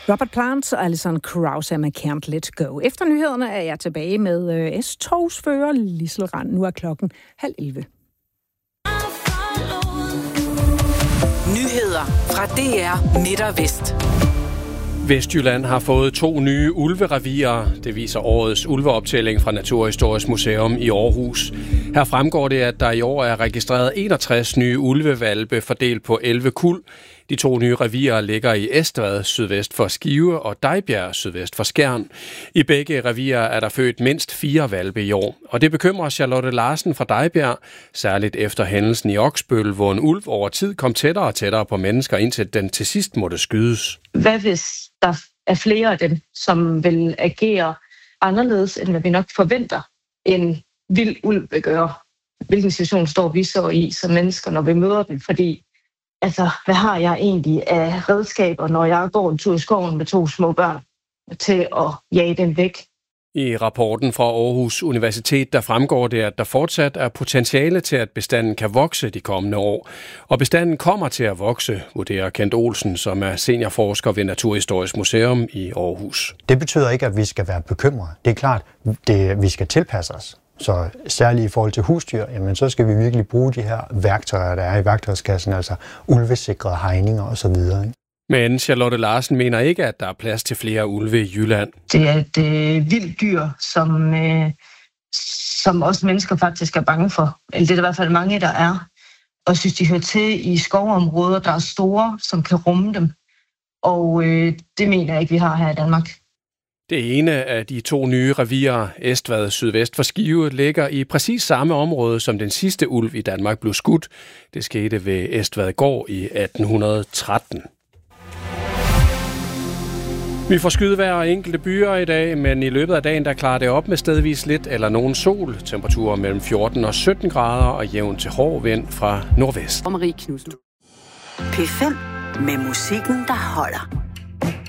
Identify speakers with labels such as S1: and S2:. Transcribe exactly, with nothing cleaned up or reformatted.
S1: Robert Plant og Alison Krauss med Can't Let Go. Efter nyhederne er jeg tilbage med uh, S-togsfører Lissel Rand. Nu er klokken halv elleve.
S2: Nyheder fra D R Midt og Vest.
S3: Vestjylland har fået to nye ulverevirer. Det viser årets ulveoptælling fra Naturhistorisk Museum i Aarhus. Her fremgår det, at der i år er registreret enogtres nye ulvehvalpe fordelt på elleve kuld. De to nye revirer ligger i Estvad sydvest for Skive og Dejbjerg sydvest for Skjern. I begge revirer er der født mindst fire hvalpe i år. Og det bekymrer Charlotte Larsen fra Dejbjerg, særligt efter hændelsen i Oksbøl, hvor en ulv over tid kom tættere og tættere på mennesker, indtil den til sidst måtte skydes.
S4: Hvad hvis der er flere af dem, som vil agere anderledes, end hvad vi nok forventer, en vild ulv vil gøre? Hvilken situation står vi så i som mennesker, når vi møder dem? Fordi altså, hvad har jeg egentlig af redskaber, når jeg går en tur i skoven med to små børn, til at jage dem væk?
S3: I rapporten fra Aarhus Universitet, der fremgår det, at der fortsat er potentiale til, at bestanden kan vokse de kommende år. Og bestanden kommer til at vokse, vurderer Kent Olsen, som er seniorforsker ved Naturhistorisk Museum i Aarhus.
S5: Det betyder ikke, at vi skal være bekymrede. Det er klart, at vi skal tilpasse os. Så særligt i forhold til husdyr, jamen, så skal vi virkelig bruge de her værktøjer, der er i værktøjskassen, altså ulvesikrede hegninger osv.
S3: Men Charlotte Larsen mener ikke, at der er plads til flere ulve i Jylland.
S4: Det er et øh, vildt dyr, som, øh, som også mennesker faktisk er bange for. Eller det er der i hvert fald mange, der er. Og synes, de hører til i skovområder, der er store, som kan rumme dem. Og øh, det mener jeg ikke, vi har her i Danmark.
S3: Det ene af de to nye revirer, Estvad sydvest for Skive, ligger i præcis samme område, som den sidste ulv i Danmark blev skudt. Det skete ved Estvadgård i atten tretten. Vi får skydevejr og enkelte byer i dag, men i løbet af dagen der klarer det op med stedvis lidt eller nogen sol. Temperaturer mellem fjorten og sytten grader og jævn til hård vind fra nordvest.
S2: Og Marie Knudsen. P fem med musikken, der holder.